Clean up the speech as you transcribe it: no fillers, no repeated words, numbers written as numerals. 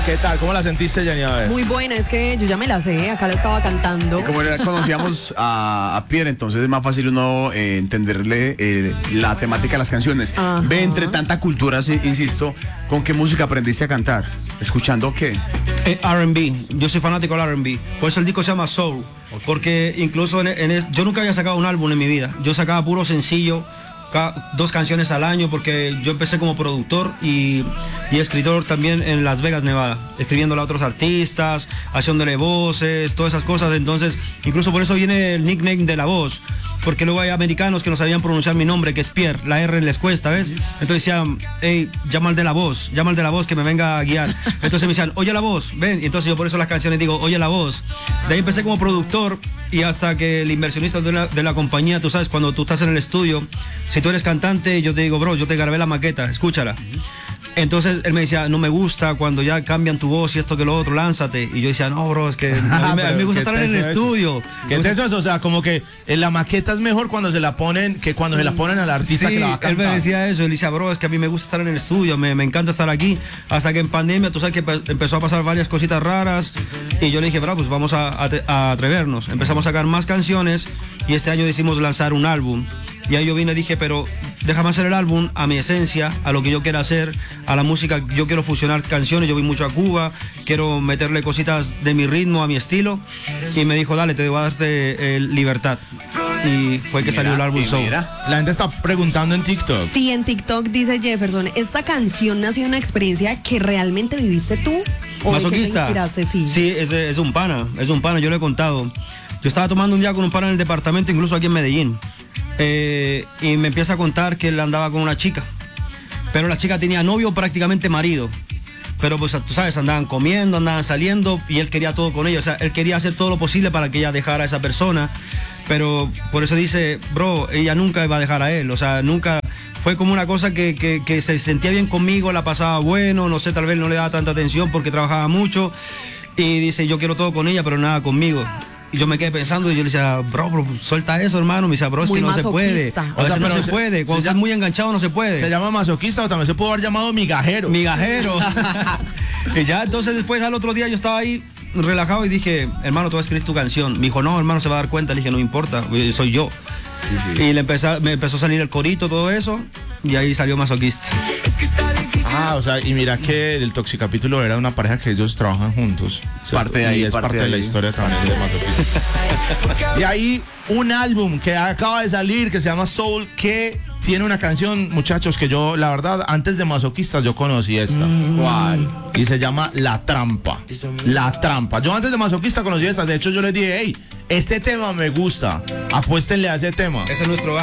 ¿Qué tal? ¿Cómo la sentiste, Jenny? A ver. Muy buena, es que yo ya me la sé, acá la estaba cantando. Y como ya conocíamos a Pierre, entonces es más fácil uno entenderle la temática de las canciones. Ajá. Ve, entre tanta cultura, sí, insisto, ¿con qué música aprendiste a cantar? ¿Escuchando qué? R&B, yo soy fanático del R&B, por eso el disco se llama Soul, porque incluso yo nunca había sacado un álbum en mi vida, yo sacaba puro sencillo, 2 canciones al año, porque yo empecé como productor y escritor también en Las Vegas, Nevada, escribiéndole a otros artistas, haciéndole voces, todas esas cosas. Entonces, incluso por eso viene el nickname de La Voz, porque luego hay americanos que no sabían pronunciar mi nombre, que es Pierre, la R les cuesta, ¿ves? Entonces decían, hey, llama al de La Voz que me venga a guiar. Entonces me decían, oye La Voz, ven. Y entonces yo por eso las canciones digo, oye La Voz. De ahí empecé como productor y hasta que el inversionista de la compañía, tú sabes, cuando tú estás en el estudio, si tú eres cantante, yo te digo, bro, yo te grabé la maqueta, escúchala. Entonces él me decía, no me gusta cuando ya cambian tu voz y esto que lo otro, lánzate. Y yo decía, no, bro, es que a mí me gusta estar en el estudio. ¿Qué es eso? O sea, como que en la maqueta es mejor cuando se la ponen que cuando se la ponen al artista, sí, que la va a cantar. Él me decía eso, él decía, bro, es que a mí me gusta estar en el estudio, me encanta estar aquí. Hasta que en pandemia, tú sabes que empezó a pasar varias cositas raras. Y yo le dije, bro, pues vamos a atrevernos. Empezamos a sacar más canciones y este año decidimos lanzar un álbum. Y ahí yo vine y dije, pero déjame hacer el álbum a mi esencia, a lo que yo quiera hacer, a la música. Yo quiero fusionar canciones, yo voy mucho a Cuba, quiero meterle cositas de mi ritmo, a mi estilo. Y me dijo, dale, te voy a darte libertad. Y fue que salió el álbum Soul. La gente está preguntando en TikTok. Sí, en TikTok dice Jefferson, ¿esta canción nació de una experiencia que realmente viviste tú? ¿O de qué te ¿Masoquista? inspiraste? Sí. Sí, es un pana, yo le he contado. Yo estaba tomando un día con un pana en el departamento, incluso aquí en Medellín. Y me empieza a contar que él andaba con una chica, pero la chica tenía novio, prácticamente marido, pero pues tú sabes, andaban comiendo, andaban saliendo y él quería todo con ella, o sea, él quería hacer todo lo posible para que ella dejara a esa persona, pero por eso dice, bro, ella nunca iba a dejar a él, o sea, nunca, fue como una cosa que se sentía bien conmigo, la pasaba bueno, no sé, tal vez no le daba tanta atención porque trabajaba mucho y dice, yo quiero todo con ella, pero nada conmigo. Y yo me quedé pensando y yo le decía, bro, suelta eso, hermano. Me decía, bro, es Muy que no masoquista. se puede. A veces no se puede. Cuando estás muy enganchado no se puede. ¿Se llama masoquista o también se puede haber llamado migajero? Migajero. Y ya, entonces después al otro día yo estaba ahí relajado y dije, hermano, tú vas a escribir tu canción. Me dijo, no, hermano, se va a dar cuenta. Le dije, no importa, soy yo. Sí. Y me empezó a salir el corito, todo eso. Y ahí salió Masoquista. Ah, o sea, y mira que el Toxicapítulo era una pareja que ellos trabajan juntos. Parte de ahí, y es parte de la historia también de Masoquista. Y ahí un álbum que acaba de salir que se llama Soul, que tiene una canción, muchachos, que yo, la verdad, antes de Masoquistas yo conocí esta. ¿Cuál? Y se llama La Trampa. La Trampa. Yo antes de Masoquista conocí esta. De hecho, yo les dije, hey, este tema me gusta. Apuéstenle a ese tema. Ese es nuestro